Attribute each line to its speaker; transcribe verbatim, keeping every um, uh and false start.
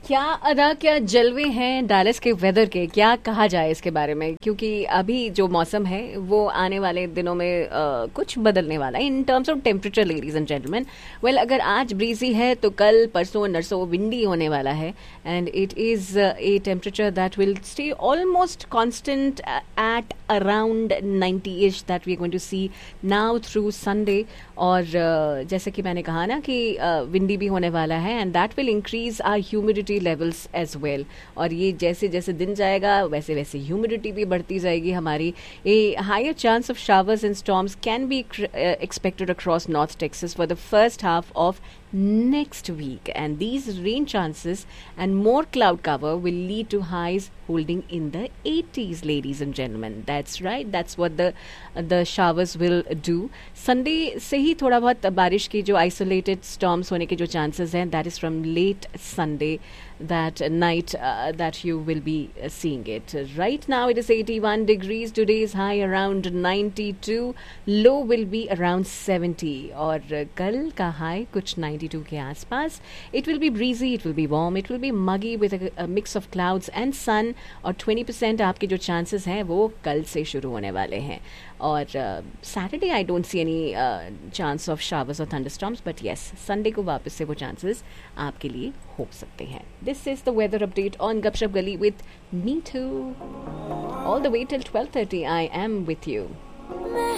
Speaker 1: क्या अदा क्या जलवे हैं डालस के वेदर के, क्या कहा जाए इसके बारे में, क्योंकि अभी जो मौसम है वो आने वाले दिनों में आ, कुछ बदलने वाला है in terms of temperature ladies and gentleman. Well, अगर आज ब्रीजी है तो कल परसों नरसों विंडी होने वाला है and it is a temperature that will stay almost constant at around ninety इश that we are going to C now through Sunday. और uh, जैसे कि मैंने कहा ना कि विंडी uh, भी होने वाला है and that will increase are humidity levels as well. और ये जैसे जैसे दिन जाएगा वैसे वैसे ह्यूमिडिटी भी बढ़ती जाएगी हमारी। A higher chance of showers and storms can be expected across north Texas for the first half of next week, and these rain chances and more cloud cover will lead to highs holding in the eighties, ladies and gentlemen. That's right, that's what the the showers will do. Sunday से ही थोड़ा बहुत बारिश की जो isolated storms होने के जो chances हैं, that is from late Sunday, that night uh, that you will be uh, seeing it. Right now it is eighty-one degrees, today's high around ninety-two, low will be around seventy, और uh, कल का high कुछ ninety-two के आसपास. It will be breezy, it will be warm, it will be muggy with a, a mix of clouds and sun, और twenty percent आपके जो chances हैं वो कल से शुरू होने वाले हैं. और Saturday I don't see any chance of showers और थंडरस्टॉर्म्स, बट येस संडे को वापस से वो चांसेस आपके लिए हो सकते हैं. This is the weather update on गपशप गली with me to all the way till twelve thirty. I am with you.